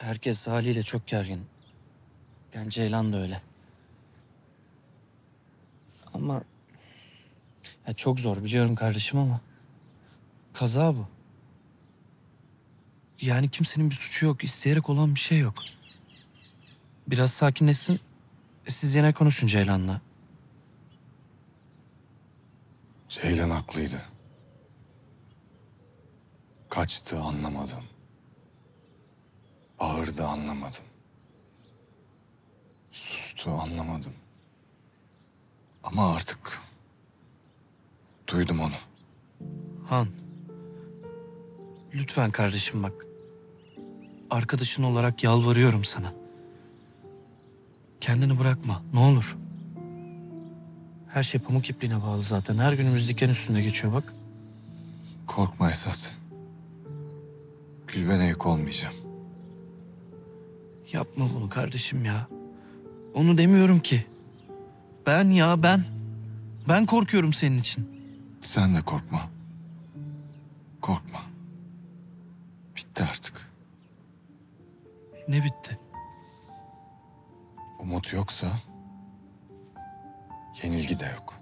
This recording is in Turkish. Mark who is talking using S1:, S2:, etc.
S1: Herkes haliyle çok gergin. Yani Ceylan da öyle. Ama ya çok zor biliyorum kardeşim ama kaza bu. Yani kimsenin bir suçu yok. İsteyerek olan bir şey yok. Biraz sakinleşsin. Siz yine konuşun Ceylan'la.
S2: Ceylan haklıydı. Kaçtı anlamadım. Bağırdı anlamadım. Sustu anlamadım. Ama artık duydum onu.
S1: Han, lütfen kardeşim bak. Arkadaşın olarak yalvarıyorum sana. Kendini bırakma ne olur. Her şey pamuk ipliğine bağlı zaten. Her günümüz diken üstünde geçiyor bak.
S2: Korkma Esat. Gülben'e yük olmayacağım.
S1: Yapma bunu kardeşim ya. Onu demiyorum ki. Ben. Ben korkuyorum senin için.
S2: Sen de korkma. Korkma. Bitti artık.
S1: Ne bitti?
S2: Umut yoksa yenilgi de yok.